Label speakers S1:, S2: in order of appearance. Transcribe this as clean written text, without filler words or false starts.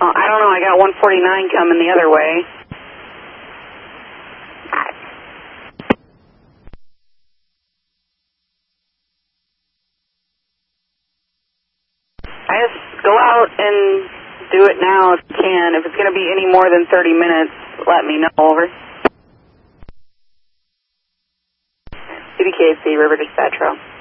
S1: I don't know. I got 149 coming the other way. I just go out and do it now if you can. If it's going to be any more than 30 minutes, let me know. Over. CDKC, River Dispatch Row.